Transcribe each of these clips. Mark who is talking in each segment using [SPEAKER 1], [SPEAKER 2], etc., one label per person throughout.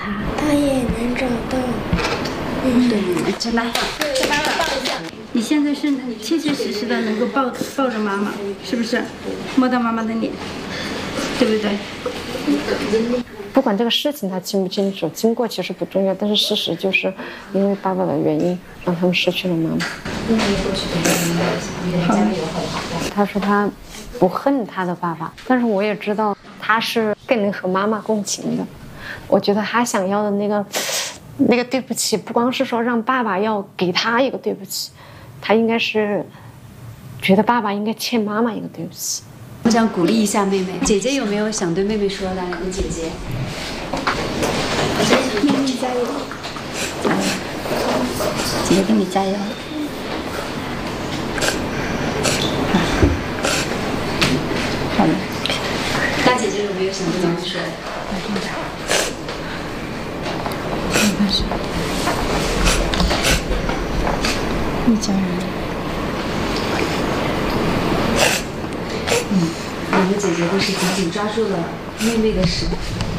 [SPEAKER 1] 他？
[SPEAKER 2] 他也能找到。
[SPEAKER 1] 对，起来，抱一下。你现在是切切实实的能够抱着妈妈，是不是？摸到妈妈的脸，对不对？
[SPEAKER 3] 不管这个事情他清不清楚，经过其实不重要，但是事实就是因为爸爸的原因，让他们失去了妈妈。他说他不恨他的爸爸，但是我也知道他是更能和妈妈共情的。我觉得他想要的那个对不起，不光是说让爸爸要给他一个对不起，他应该是觉得爸爸应该欠妈妈一个对不起。
[SPEAKER 1] 我想鼓励一下妹妹，姐姐有没有想对妹妹说的？你姐姐，
[SPEAKER 2] 妹妹加油！
[SPEAKER 1] 加油！姐姐给你加油！好了，大姐姐有没有想对妹妹说的？没关系，一家人。两个姐姐都是紧紧抓住了妹妹的手。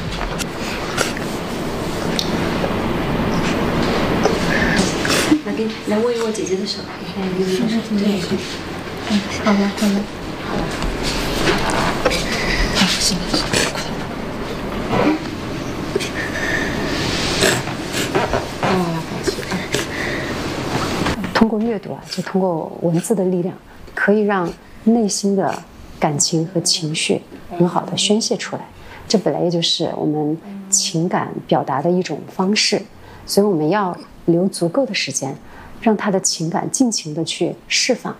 [SPEAKER 1] 来握一握姐姐的手，来给你说对。好了好了。好，行了行了，
[SPEAKER 3] 通过阅读就通过文字的力量，可以让内心的感情和情绪很好的宣泄出来。这本来也就是我们情感表达的一种方式，所以我们要留足够的时间，让他的情感尽情的去释放。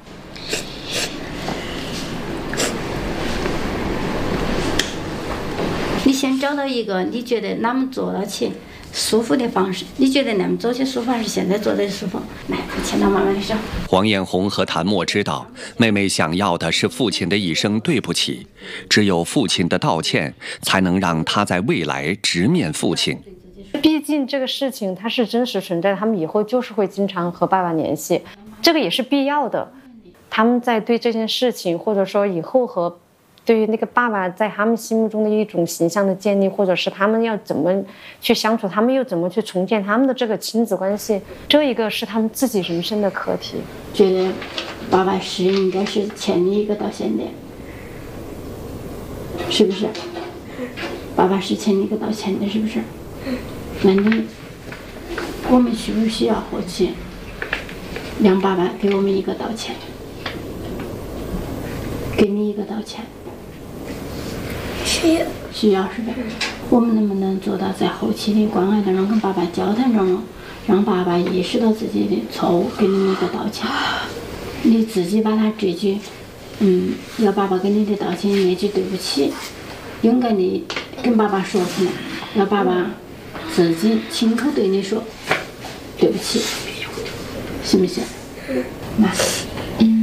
[SPEAKER 1] 你先找到一个你觉得那么做到起舒服的方式，你觉得那么做起舒服还是现在做的舒服？来，牵到妈妈的手。
[SPEAKER 4] 黄艳红和谭默知道，妹妹想要的是父亲的一声对不起，只有父亲的道歉，才能让她在未来直面父亲。
[SPEAKER 3] 毕竟这个事情它是真实存在，他们以后就是会经常和爸爸联系，这个也是必要的。他们在对这件事情，或者说以后和对于那个爸爸在他们心目中的一种形象的建立，或者是他们要怎么去相处，他们又怎么去重建他们的这个亲子关系，这一个是他们自己人生的课题。
[SPEAKER 1] 觉得爸爸是应该是欠你一个道歉的，是不是？爸爸是欠你一个道歉的，是不是？那我们需不需要后期让爸爸给我们一个道歉，给你一个道歉？需要是吧？我们能不能做到在后期的关爱当中跟爸爸交谈中，让爸爸意识到自己的错误，给你一个道歉？你自己把他这句要爸爸给你的道歉那句对不起，勇敢的跟爸爸说出来，要爸爸自己亲口对你说对不起，行不行？那